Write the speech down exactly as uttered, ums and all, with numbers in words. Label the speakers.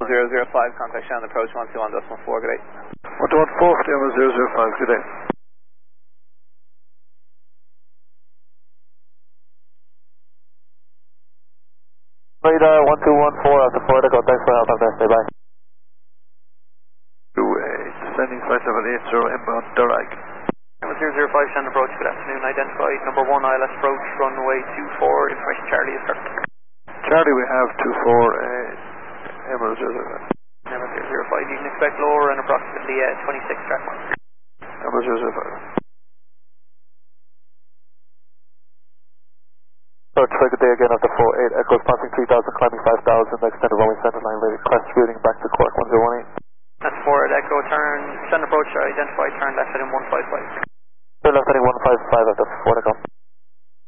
Speaker 1: zero zero five, contact Shannon approach one two one decimal four, good day.
Speaker 2: one two one four, Lima zero zero five, good day.
Speaker 3: Radar one two one four after four, Echo, thanks for help, have a nice day, bye.
Speaker 2: two eight, descending five seven eight zero, inbound Durag.
Speaker 4: Lima zero zero five, Shannon approach, good afternoon, identified number one I L S approach, runway two four, information Charlie is correct.
Speaker 2: Charlie, we have two four, uh, Emerald zero zero five.
Speaker 4: Emerald zero zero five, you can expect lower and approximately uh, twenty-six track marks.
Speaker 2: Emerald zero zero five.
Speaker 3: Approach for good day again after four eight, Echoes passing three thousand, climbing five thousand, extended runway center line, ready, crest routing back to Cork one zero one eight.
Speaker 4: That's forward, Echo, turn, send approach, identified, turn left heading one five five.
Speaker 3: Turn left heading one five five after four, Echo.